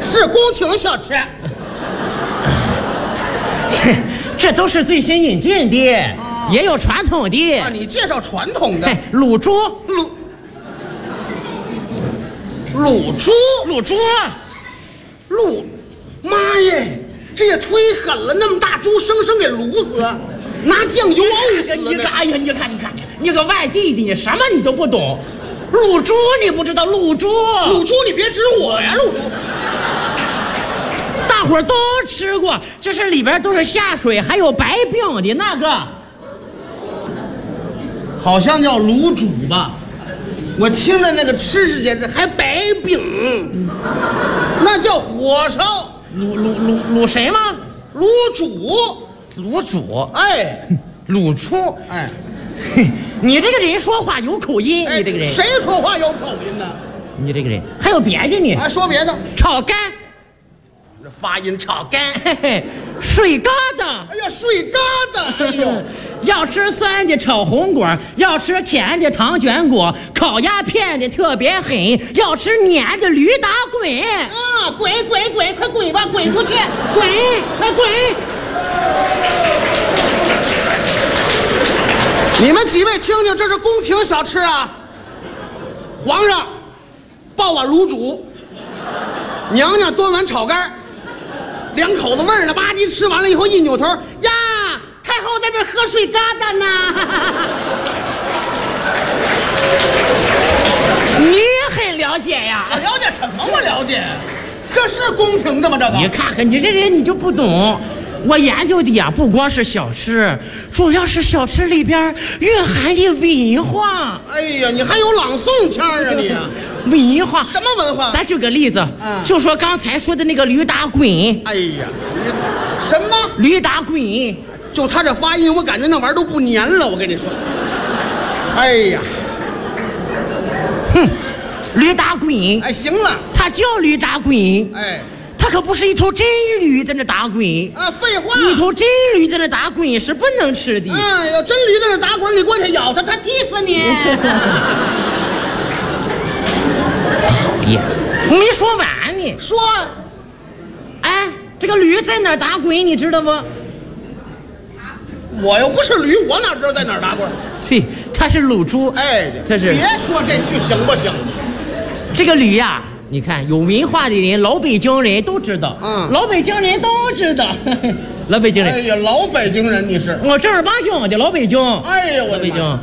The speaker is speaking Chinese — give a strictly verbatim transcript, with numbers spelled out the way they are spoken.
是宫廷小吃。 这都是最新引进的，啊、也有传统的。 啊，你介绍传统的。 卤猪， 卤卤猪， 卤猪， 卤，妈耶！这也忒狠了，那么大猪生生给卤死，拿酱油熬死。 你看，哎呀，你看，你看，你个外地的，你什么你都不懂。卤猪你不知道？卤猪， 卤猪你别指我呀，卤猪。 大伙儿都吃过，就是里边都是下水，还有白饼的那个， 好像叫卤煮吧？我听着那个吃食简直还白饼，那叫火烧。 卤卤卤卤谁吗？ 卤煮， 卤煮， 哎， 卤出， 哎， 你这个人说话有口音， 哎、 你这个人谁说话有口音呢？ 你这个人还有别的呢？ 还、哎、说别的？ 炒肝， 这发音炒肝， 嘿嘿，水疙瘩， 哎呀，水疙瘩，哎呦。 要吃酸的炒红果，要吃甜的糖卷果，烤鸭片的特别狠，要吃黏的驴打滚。 啊，滚滚滚，快滚吧，滚出去，滚，快滚！你们几位听听，这是宫廷小吃啊！皇上抱碗卤煮，娘娘端碗炒肝，两口子味儿呢，吧唧吃完了以后一扭头呀。太后在这喝水疙瘩呢， 你很了解呀？ 我了解什么？我了解，这是宫廷的吗？这个？ 你看看你这人，你就不懂。我研究的呀，不光是小吃，主要是小吃里边蕴含的文化。 哎呀，你还有朗诵腔啊你啊！ 文化什么文化？ 咱举个例子， 嗯， 就说刚才说的那个驴打滚。 哎呀，什么驴打滚？ 就他这发音，我感觉那玩意儿都不粘了。我跟你说，哎呀， 哼，驴打滚。 哎，行了， 它叫驴打滚。 哎， 它可不是一头真驴在那打滚啊！废话， 一头真驴在那打滚是不能吃的。 嗯，要真驴在那打滚，你过去咬它，它踢死你。 讨厌，我没说完呢。 说， 哎，这个驴在哪儿打滚，你知道不？ 我又不是驴，我哪知道在哪儿打滚？ 对，它是卤猪。 哎， 它是。 别说这句行不行？ 这个驴呀、啊，你看有文化的人，老北京人都知道。嗯，老北京人都知道。老北京人。 哎呀，老北京人你是？ 我正儿八经的老北京。 哎呀，我的北京。